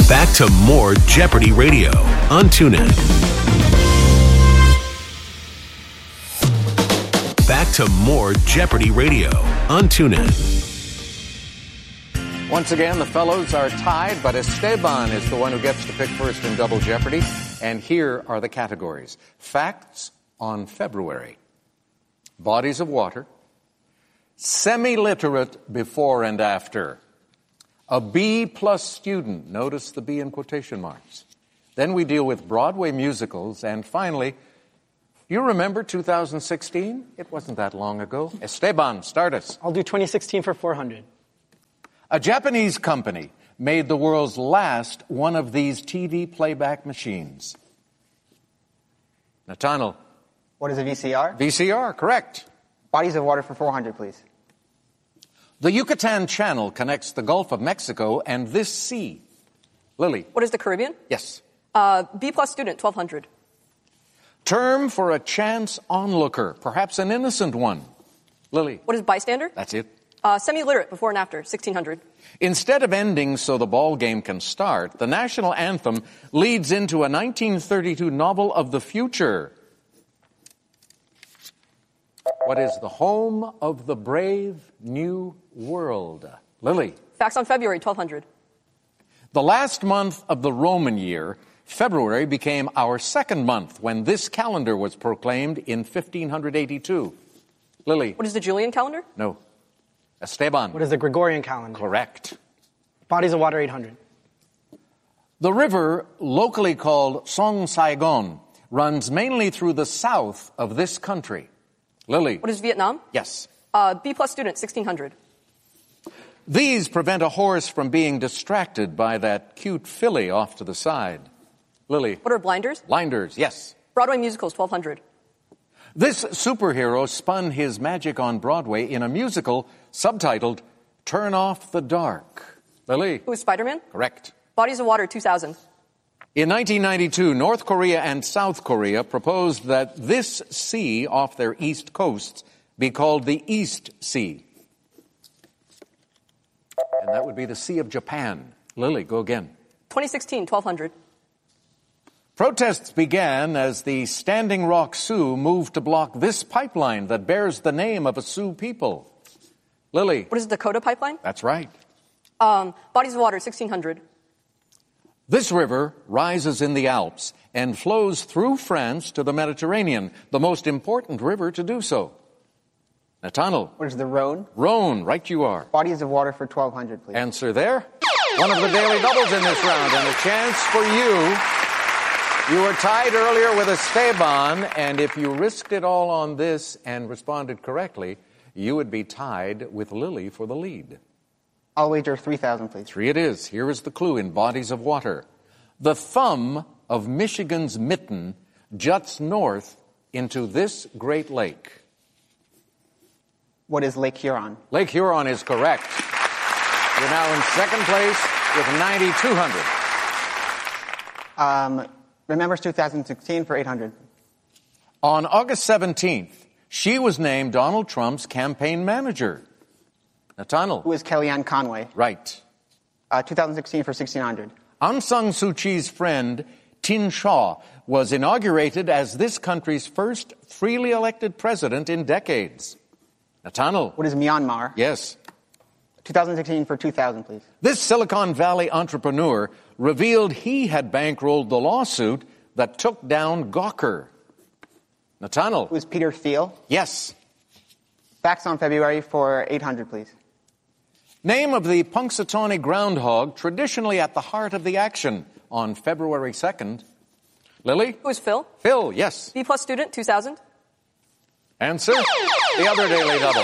Back to more Jeopardy Radio on TuneIn. Back to more Jeopardy Radio on TuneIn. Once again, the fellows are tied, but Esteban is the one who gets to pick first in Double Jeopardy. And here are the categories. Facts on February. Bodies of water. Semi-literate before and after. A B+ student. Notice the B in quotation marks. Then we deal with Broadway musicals. And finally, you remember 2016? It wasn't that long ago. Esteban, start us. I'll do 2016 for 400. A Japanese company made the world's last one of these TV playback machines. Nathaniel. What is a VCR? VCR, correct. Bodies of water for 400, please. The Yucatan Channel connects the Gulf of Mexico and this sea. Lily. What is the Caribbean? Yes. B+ student, 1200. Term for a chance onlooker, perhaps an innocent one. Lily. What is bystander? That's it. Semi-literate before and after, 1600. Instead of ending so the ball game can start, the national anthem leads into a 1932 novel of the future. What is the home of the brave new world? Lily. Facts on February, 1200. The last month of the Roman year, February, became our second month when this calendar was proclaimed in 1582. Lily. What is the Julian calendar? No. Esteban. What is the Gregorian calendar? Correct. Bodies of water, 800. The river, locally called Song Saigon, runs mainly through the south of this country. Lily. What is Vietnam? Yes. B+ student, 1600. These prevent a horse from being distracted by that cute filly off to the side. Lily. What are blinders? Blinders, yes. Broadway musicals, 1200. This superhero spun his magic on Broadway in a musical subtitled Turn Off the Dark. Lily. Who is Spider-Man? Correct. Bodies of water, 2000. In 1992, North Korea and South Korea proposed that this sea off their east coasts be called the East Sea. And that would be the Sea of Japan. Lily, go again. 2016, 1200. Protests began as the Standing Rock Sioux moved to block this pipeline that bears the name of a Sioux people. Lily. What is the Dakota pipeline? That's right. Bodies of water, 1600. This river rises in the Alps and flows through France to the Mediterranean, the most important river to do so. Nathaniel. What is the Rhone? Rhone, right you are. Bodies of water for 1200, please. Answer there. One of the daily doubles in this round, and a chance for you. You were tied earlier with Esteban, and if you risked it all on this and responded correctly, you would be tied with Lily for the lead. I'll wager 3,000, please. 3 it is. Here is the clue in Bodies of Water. The thumb of Michigan's mitten juts north into this Great Lake. What is Lake Huron? Lake Huron is correct. You're now in second place with 9,200. Remembers 2016 for 800. On August 17th, she was named Donald Trump's campaign manager. Nathaniel. Who is Kellyanne Conway? Right. 2016 for 1600. Aung San Suu Kyi's friend, Tin Shaw, was inaugurated as this country's first freely elected president in decades. Nathaniel. What is Myanmar? Yes. 2016 for 2000, please. This Silicon Valley entrepreneur revealed he had bankrolled the lawsuit that took down Gawker. Nathaniel. Who is Peter Thiel? Yes. Facts on February for 800, please. Name of the Punxsutawney groundhog traditionally at the heart of the action on February 2nd. Lily? Who is Phil? Phil, yes. B+ student, 2000. Answer? The other daily double.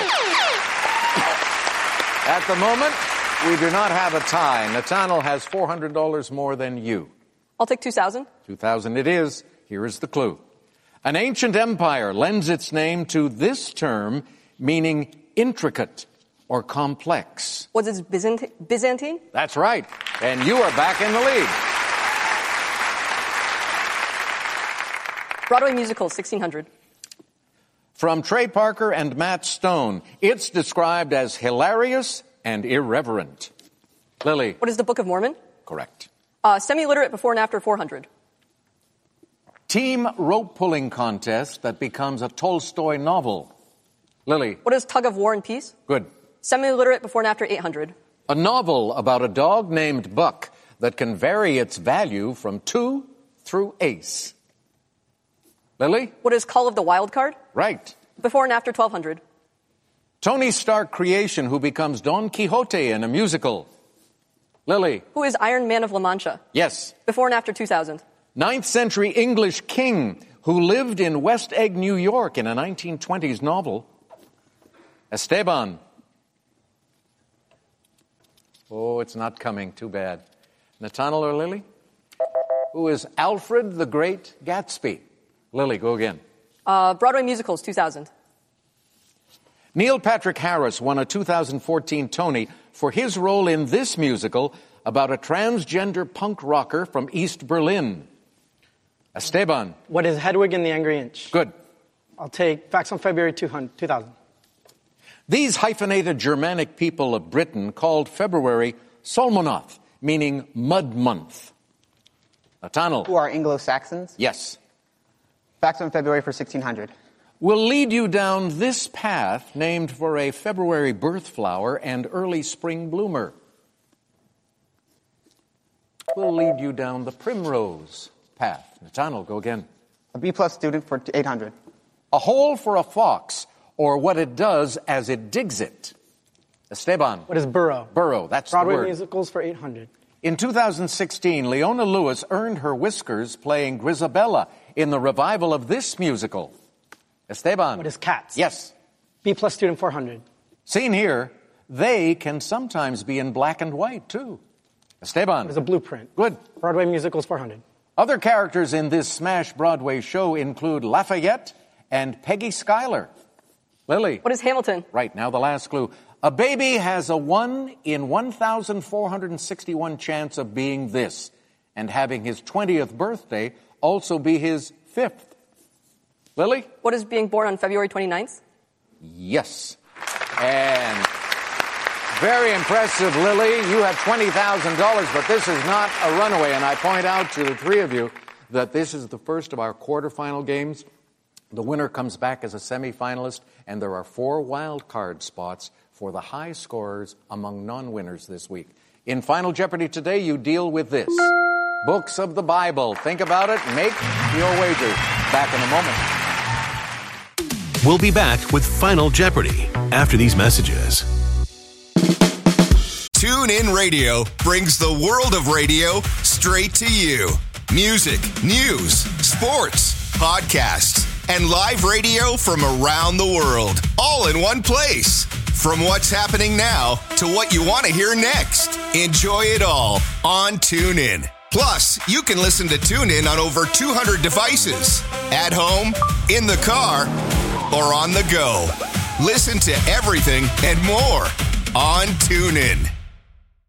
At the moment, we do not have a tie. Nathaniel has $400 more than you. I'll take 2000. 2,000 it is. Here is the clue. An ancient empire lends its name to this term, meaning intricate or complex. Was it Byzantine? That's right. And you are back in the lead. Broadway musicals, 1600. From Trey Parker and Matt Stone, it's described as hilarious and irreverent. Lily. What is the Book of Mormon? Correct. Semi-literate before and after 400. Team rope pulling contest that becomes a Tolstoy novel. Lily. What is tug of war and peace? Good. Semi-literate before and after 800. A novel about a dog named Buck that can vary its value from 2 through ace. Lily? What is Call of the Wild Card? Right. Before and after 1200. Tony Stark creation who becomes Don Quixote in a musical. Lily? Who is Iron Man of La Mancha? Yes. Before and after 2000. 9th century English king who lived in West Egg, New York in a 1920s novel. Esteban. Oh, it's not coming. Too bad. Nathaniel or Lily? Who is Alfred the Great Gatsby? Lily, go again. Broadway musicals, 2000. Neil Patrick Harris won a 2014 Tony for his role in this musical about a transgender punk rocker from East Berlin. Esteban. What is Hedwig and the Angry Inch? Good. I'll take facts on February 2000. These hyphenated Germanic people of Britain called February Solmonath, meaning mud month. Nathaniel. Who are Anglo-Saxons? Yes. Facts on February for 1600. Will lead you down this path named for a February birth flower and early spring bloomer. Will lead you down the primrose path. Nathaniel, go again. A B-plus student for 800. A hole for a fox, or what it does as it digs it. Esteban. What is burrow? Burrow, that's Broadway the word. musicals for 800. In 2016, Leona Lewis earned her whiskers playing Grisabella in the revival of this musical. Esteban. What is Cats? Yes. B-plus student 400. Seen here, they can sometimes be in black and white, too. Esteban. What is a blueprint? Good. Broadway musicals 400. Other characters in this smash Broadway show include Lafayette and Peggy Schuyler. Lily. What is Hamilton? Right, now the last clue. A baby has a 1 in 1,461 chance of being this, and having his 20th birthday also be his 5th. Lily? What is being born on February 29th? Yes. And very impressive, Lily. You have $20,000, but this is not a runaway. And I point out to the three of you that this is the first of our quarterfinal games. The winner comes back as a semifinalist, and there are 4 wild card spots for the high scorers among non-winners this week. In Final Jeopardy today, you deal with this. Books of the Bible. Think about it. Make your wager. Back in a moment. We'll be back with Final Jeopardy after these messages. TuneIn Radio brings the world of radio straight to you. Music, news, sports, podcasts, and live radio from around the world, all in one place. From what's happening now to what you want to hear next. Enjoy it all on TuneIn. Plus, you can listen to TuneIn on over 200 devices. At home, in the car, or on the go. Listen to everything and more on TuneIn.